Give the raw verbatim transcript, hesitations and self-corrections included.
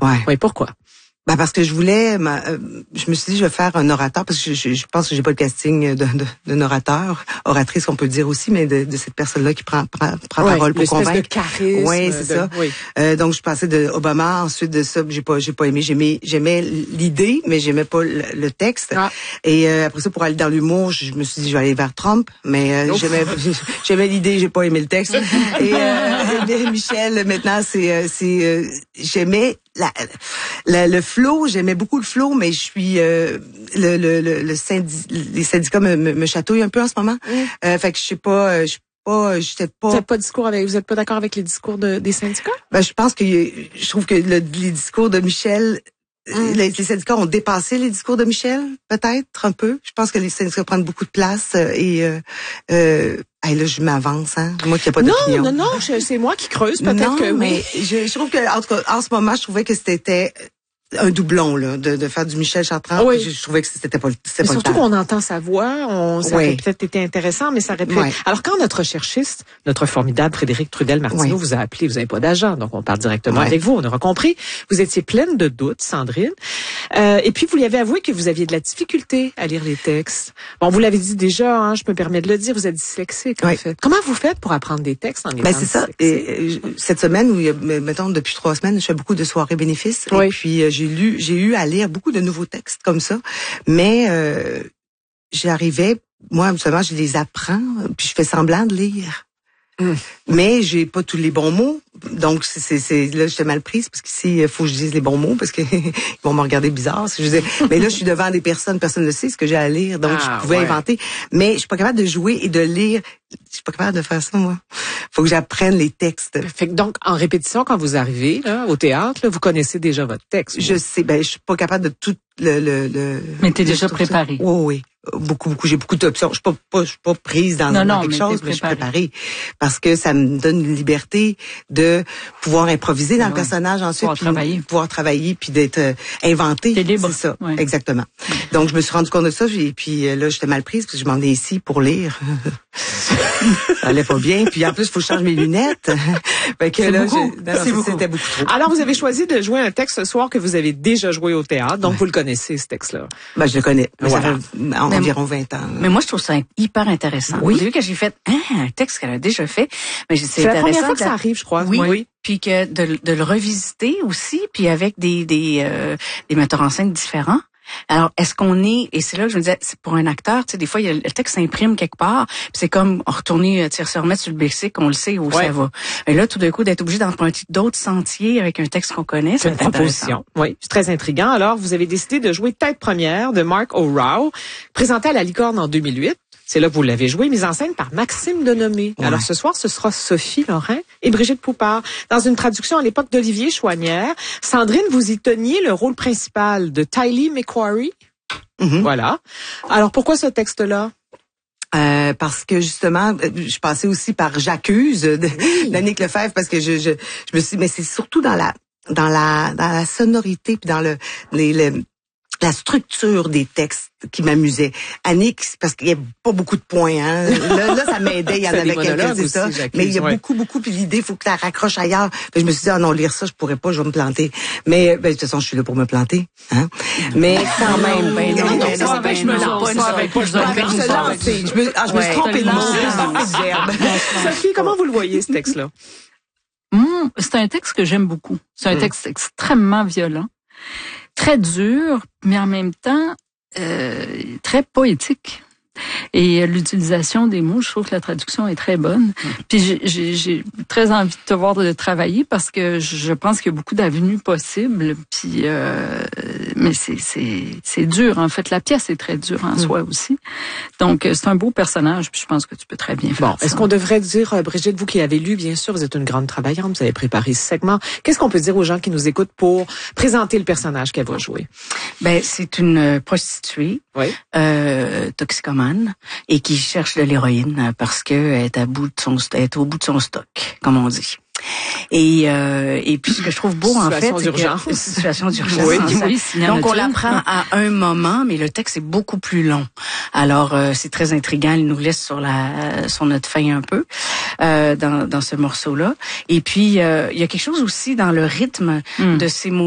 Ouais. Oui, pourquoi? Ben parce que je voulais, ma, euh, je me suis dit je vais faire un orateur parce que je, je, je pense que j'ai pas le casting d'un de, de, orateur, oratrice on peut dire aussi, mais de, de cette personne-là qui prend prend, prend ouais, parole pour convaincre. De charisme. Oui, c'est de, ça. Oui. Euh, donc je passais de Obama, ensuite de ça, j'ai pas j'ai pas aimé, j'aimais j'aimais l'idée, mais j'aimais pas le, le texte. Ah. Et euh, après ça pour aller dans l'humour, je me suis dit je vais aller vers Trump, mais euh, j'aimais j'aimais l'idée, j'ai pas aimé le texte. Et euh, Michel maintenant c'est c'est euh, j'aimais La, la, le flow, j'aimais beaucoup le flow, mais je suis euh, le, le, le, le syndi, les syndicats me, me, me chatouillent un peu en ce moment. Mm. Euh, fait que je sais pas, je suis pas, j'étais pas. Vous n'êtes pas discours avec, vous êtes pas d'accord avec les discours de, des syndicats? Ben je pense que je trouve que le, les discours de Michel. Mm. Les, les syndicats ont dépassé les discours de Michel, peut-être un peu. Je pense que les syndicats prennent beaucoup de place et euh, euh, hey, là je m'avance, hein. Moi qui n'ai pas d'opinion. Non, non, non, je, c'est moi qui creuse, peut-être non, que mais oui. je, je trouve que en tout cas en ce moment, je trouvais que c'était un doublon là de, de faire du Michel Chartrand. Oui. Je, je trouvais que c'était pas c'était mais pas surtout le temps. qu'on entend sa voix, on ça oui. aurait peut-être été intéressant, mais ça aurait pu. Oui. Alors quand notre recherchiste, notre formidable Frédéric Trudel-Martineau oui. vous a appelé, vous n'avez pas d'agent, donc on parle directement oui. avec vous. On aura compris. Vous étiez pleine de doutes, Sandrine, euh, et puis vous lui avez avoué que vous aviez de la difficulté à lire les textes. Bon, vous l'avez dit déjà, hein, je me permets de le dire, vous êtes dyslexique en oui. fait. Comment vous faites pour apprendre des textes en étant ben, c'est ça. Et, euh, cette semaine, où, mettons depuis trois semaines, je fais beaucoup de soirées bénéfices, oui. et puis euh, j'ai lu, j'ai eu à lire beaucoup de nouveaux textes comme ça, mais euh, j'arrivais, moi, seulement je les apprends, puis je fais semblant de lire. Mmh. Mais j'ai pas tous les bons mots, donc c'est, c'est, c'est là j'étais mal prise parce qu'ici il faut que je dise les bons mots parce qu'ils vont me regarder bizarre. Si je disais, mais là je suis devant des personnes, personne ne sait ce que j'ai à lire, donc ah, je pouvais ouais. inventer. Mais je suis pas capable de jouer et de lire. Je suis pas capable de faire ça moi. Faut que j'apprenne les textes. Fait que donc en répétition quand vous arrivez là au théâtre, là, vous connaissez déjà votre texte. Je sais, ben je suis pas capable de tout le le. le mais t'es déjà préparé. Oui oui. Beaucoup, beaucoup. J'ai beaucoup d'options. Je suis pas, pas, je suis pas prise dans, non, dans non, quelque mais chose, mais je suis préparée. Parce que ça me donne une liberté de pouvoir improviser dans ouais. le personnage ensuite. Pouvoir puis travailler. Pouvoir travailler, puis d'être euh, inventé. T'es libre. C'est ça, ouais. exactement. Donc, je me suis rendu compte de ça, et puis là, j'étais mal prise, parce que je m'en ai ici pour lire. Ça allait pas bien. Puis en plus, il faut que je change mes lunettes. Fait que c'est là, beaucoup. Non, c'est beaucoup. C'était beaucoup trop. Alors, vous avez choisi de jouer un texte ce soir que vous avez déjà joué au théâtre, donc ouais. vous le connaissez, ce texte-là. Ben, je le connais. Voilà. Ça fait environ vingt ans. Mais moi, je trouve ça hyper intéressant. Oui. Au début, que j'ai fait hein, un texte qu'elle a déjà fait, mais c'est, c'est la intéressant. première fois que la... ça arrive, je crois. Oui. oui. Puis que de, de le revisiter aussi, puis avec des des euh, des metteurs en scène différents. Alors, est-ce qu'on est, et c'est là que je me disais, c'est pour un acteur, tu sais, des fois, il y a, le texte s'imprime quelque part, puis c'est comme retourner, tu sais, se remettre sur le bicycle, on le sait où ouais. ça va. Et là, tout d'un coup, d'être obligé d'emprunter d'autres sentiers avec un texte qu'on connaît, c'est une proposition. Oui, c'est très intriguant. Alors, vous avez décidé de jouer Tête première de Mark O'Rourke, présenté à la Licorne en deux mille huit. C'est là que vous l'avez joué, mise en scène par Maxime Denomé. Ouais. Alors ce soir, ce sera Sophie Lorrain et Brigitte Poupard. Dans une traduction à l'époque d'Olivier Chouanière, Sandrine, vous y teniez le rôle principal de Tylee McQuarrie. Mm-hmm. Voilà. Alors pourquoi ce texte-là? Euh, parce que justement, je passais aussi par J'accuse de oui. d'Annick Lefebvre parce que je, je, je me suis, mais c'est surtout dans la, dans la, dans la sonorité puis dans le, les, les la structure des textes qui m'amusait. Annick, parce qu'il y a pas beaucoup de points, hein. Là, là ça m'aidait, il y en avait quelques, c'est ça. Mais il y a ouais. beaucoup, beaucoup, puis l'idée, il faut que tu la raccroches ailleurs. Puis je me suis dit, ah non, lire ça, je pourrais pas, je vais me planter. Mais, ben, de toute façon, je suis là pour me planter, hein. Mais quand même. Ben non, non, ça empêche me lancer. Je me, ah, je me suis trompée de mot. Sophie, comment vous le voyez, ce texte-là? Mmh, c'est un texte que j'aime beaucoup. C'est un texte extrêmement violent. Très dur, mais en même temps euh, très poétique. Et l'utilisation des mots, je trouve que la traduction est très bonne. Puis j'ai, j'ai, j'ai très envie de te voir de travailler parce que je pense qu'il y a beaucoup d'avenues possibles. Puis euh, mais c'est c'est c'est dur en fait. La pièce est très dure en mmh. soi aussi. Donc c'est un beau personnage. Puis je pense que tu peux très bien faire bon, ça. Est-ce qu'on devrait dire, Brigitte, vous qui avez lu, bien sûr, vous êtes une grande travaillante, vous avez préparé ce segment. Qu'est-ce qu'on peut dire aux gens qui nous écoutent pour présenter le personnage qu'elle va jouer? Ben c'est une prostituée, oui. euh, toxicomane. Et qui cherche de l'héroïne parce que elle est à bout de son, elle est au bout de son stock, comme on dit. Et euh, et puis ce que je trouve beau en fait, c'est que situation d'urgence. Oui, oui, donc on l'apprend à un moment, mais le texte est beaucoup plus long. Alors euh, c'est très intriguant. Il nous laisse sur la sur notre faim un peu euh, dans dans ce morceau-là. Et puis euh, il y a quelque chose aussi dans le rythme mm. de ces mots.